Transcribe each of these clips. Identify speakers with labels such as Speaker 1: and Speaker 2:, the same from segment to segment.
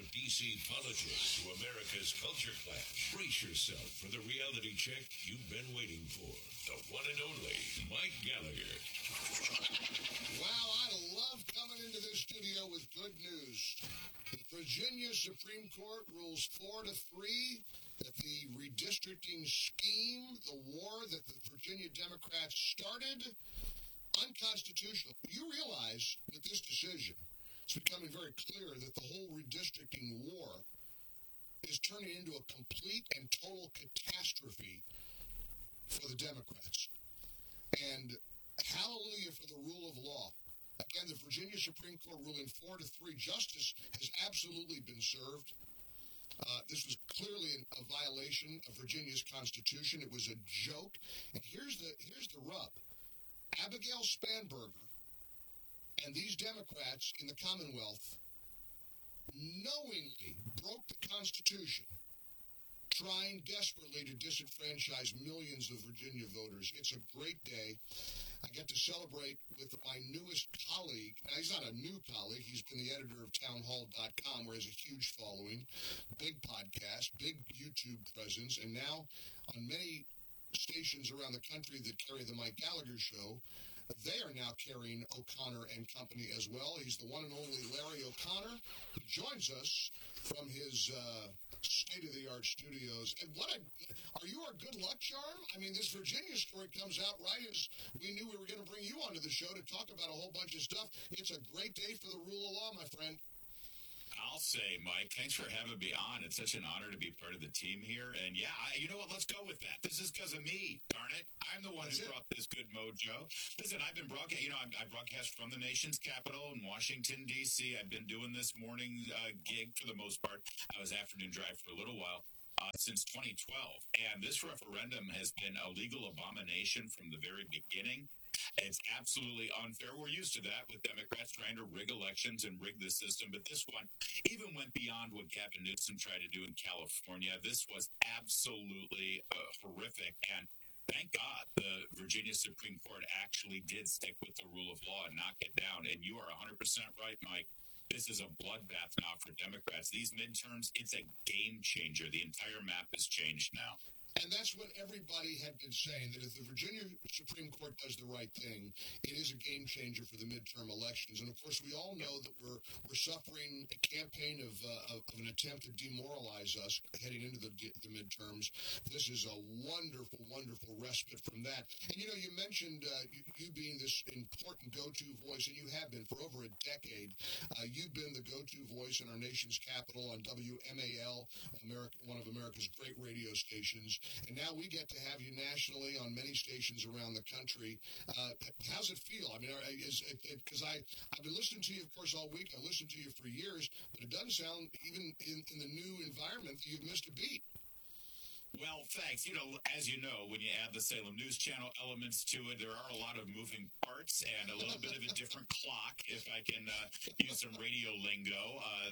Speaker 1: D.C. politics to America's culture clash. Brace yourself for the reality check you've been waiting for. The one and only Mike Gallagher.
Speaker 2: Wow, I love coming into this studio with good news. The Virginia Supreme Court rules 4-3 that the redistricting scheme, the war that the Virginia Democrats started, unconstitutional. You realize with this decision, it's becoming very clear that the whole redistricting war is turning into a complete and total catastrophe for the Democrats. And hallelujah for the rule of law. Again, the Virginia Supreme Court ruling 4-3, justice has absolutely been served. This was clearly a violation of Virginia's Constitution. It was a joke. And here's the rub. Abigail Spanberger and these Democrats in the Commonwealth knowingly broke the Constitution, trying desperately to disenfranchise millions of Virginia voters. It's a great day. I get to celebrate with my newest colleague. Now, he's not a new colleague. He's been the editor of townhall.com, where he has a huge following, big podcast, big YouTube presence, and now on many stations around the country that carry the Mike Gallagher Show, they are now carrying O'Connor and Company as well. He's the one and only Larry O'Connor, who joins us from his state-of-the-art studios. And are you our good luck charm? I mean, this Virginia story comes out right as we knew we were going to bring you onto the show to talk about a whole bunch of stuff. It's a great day for the rule of law, my friend.
Speaker 3: I'll say, Mike, thanks for having me on. It's such an honor to be part of the team here. And yeah, you know what? Let's go with that. This is because of me, darn it. I'm the one who brought this good mojo. Listen, I've been broadcast. I broadcast from the nation's capital in Washington, D.C. I've been doing this morning gig for the most part. I was afternoon drive for a little while. Since 2012. And this referendum has been a legal abomination from the very beginning. It's absolutely unfair. We're used to that with Democrats trying to rig elections and rig the system. But this one even went beyond what Gavin Newsom tried to do in California. This was absolutely horrific. And thank God the Virginia Supreme Court actually did stick with the rule of law and knock it down. And you are 100% right, Mike. This is a bloodbath now for Democrats. These midterms, it's a game changer. The entire map has changed now.
Speaker 2: And that's what everybody had been saying, that if the Virginia Supreme Court does the right thing, it is a game changer for the midterm elections. And, of course, we all know that we're suffering a campaign of an attempt to demoralize us heading into the midterms. This is a wonderful, wonderful respite from that. And, you mentioned you being this important go-to voice, and you have been for over a decade. You've been the go-to voice in our nation's capital on WMAL, one of America's great radio stations. And now we get to have you nationally on many stations around the country. How's it feel? I mean, because I've been listening to you, of course, all week. I've listened to you for years, but it doesn't sound, even in the new environment, that you've missed a beat.
Speaker 3: Well, thanks. As you know, when you add the Salem News Channel elements to it, there are a lot of moving parts and a little bit of a different clock, if I can use some radio lingo.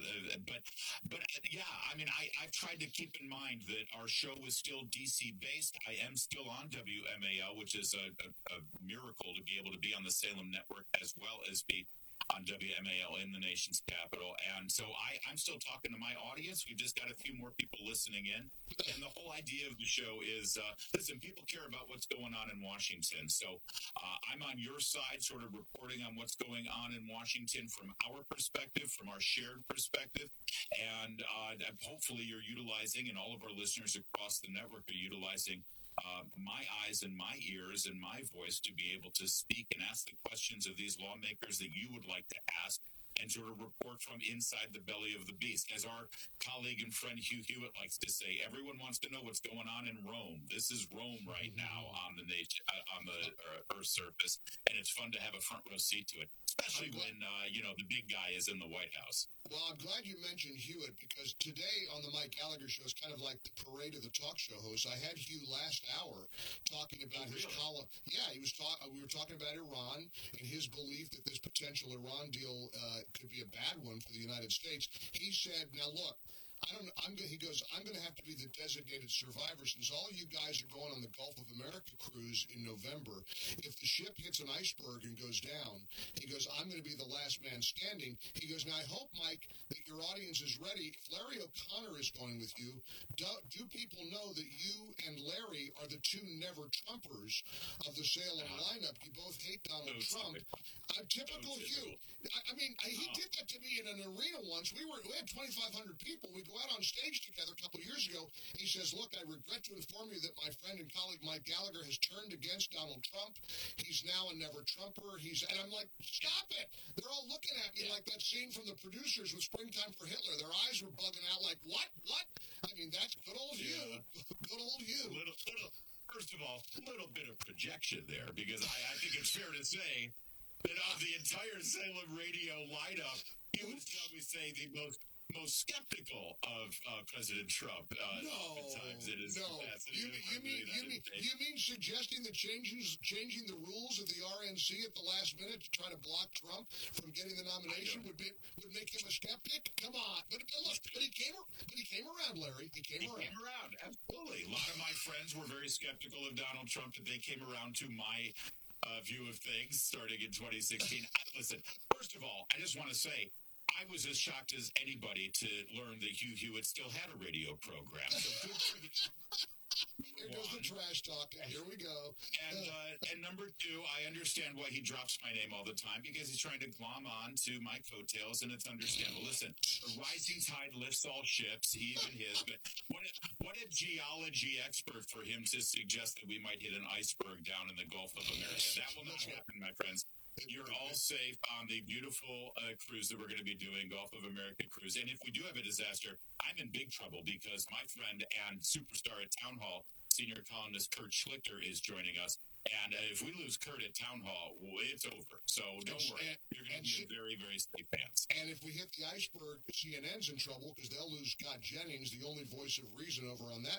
Speaker 3: But yeah, I mean, I've tried to keep in mind that our show is still DC-based. I am still on WMAL, which is a miracle to be able to be on the Salem network as well as be on WMAL in the nation's capital. And so I'm still talking to my audience. We've just got a few more people listening in. And the whole idea of the show is, listen, people care about what's going on in Washington. So I'm on your side, sort of reporting on what's going on in Washington from our perspective, from our shared perspective. And hopefully you're utilizing, and all of our listeners across the network are utilizing my eyes and my ears and my voice to be able to speak and ask the questions of these lawmakers that you would like to ask and sort of report from inside the belly of the beast. As our colleague and friend Hugh Hewitt likes to say, everyone wants to know what's going on in Rome. This is Rome right now on the Earth's surface, and it's fun to have a front row seat to it, especially when the big guy is in the White House.
Speaker 2: Well, I'm glad you mentioned Hewitt, because today on the Mike Gallagher Show is kind of like the parade of the talk show hosts. I had Hugh last hour talking about his column. Yeah, we were talking about Iran and his belief that this potential Iran deal could be a bad one for the United States. He said, now look, He goes, I'm going to have to be the designated survivor since all you guys are going on the Gulf of America cruise in November. If the ship hits an iceberg and goes down, he goes, I'm going to be the last man standing. He goes, now I hope, Mike, that your audience is ready. If Larry O'Connor is going with you, do people know that you and Larry are the two never-Trumpers of the Salem lineup? You both hate Donald Trump. Typical Hugh. He did that to me in an arena once. We had 2,500 people. We go out on stage together a couple of years ago. He says, look, I regret to inform you that my friend and colleague Mike Gallagher has turned against Donald Trump. He's now a never-Trumper. And I'm like, stop it. They're all looking at me like that scene from The Producers with Springtime for Hitler. Their eyes were bugging out like, what? I mean, that's good old Hugh. Good old Hugh.
Speaker 3: First of all, a little bit of projection there, because I think it's fair to say that of the entire Salem radio lineup, you would probably say the most skeptical of President Trump. Oftentimes in his capacity.
Speaker 2: You mean suggesting that changing the rules of the RNC at the last minute to try to block Trump from getting the nomination would make him a skeptic? Come on, but he came around, Larry. He came around.
Speaker 3: Absolutely. A lot of my friends were very skeptical of Donald Trump, but they came around to my view of things starting in 2016. Listen, first of all, I just want to say, I was as shocked as anybody to learn that Hugh Hewitt still had a radio program. So good for you.
Speaker 2: Here goes the trash talking. Here we go.
Speaker 3: And number two, I understand why he drops my name all the time, because he's trying to glom on to my coattails, and it's understandable. Listen, the rising tide lifts all ships, even his. But what a geology expert for him to suggest that we might hit an iceberg down in the Gulf of America. That will not happen, my friends. You're all safe on the beautiful cruise that we're going to be doing, Gulf of America cruise. And if we do have a disaster, I'm in big trouble, because my friend and superstar at Town Hall, senior columnist Kurt Schlichter, is joining us. And if we lose Kurt at Town Hall, it's over. So don't worry. You're going to be in very, very safe hands.
Speaker 2: And if we hit the iceberg, CNN's in trouble, because they'll lose Scott Jennings, the only voice of reason over on that